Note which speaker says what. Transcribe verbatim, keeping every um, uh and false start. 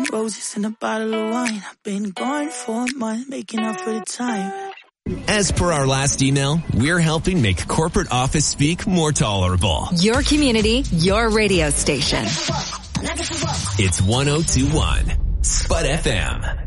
Speaker 1: roses and a bottle of wine. I've been gone for a month, making up for the time.
Speaker 2: As per our last email, we're helping make corporate office speak more tolerable.
Speaker 3: Your community, your radio station.
Speaker 2: It's one oh two point one Spud F M.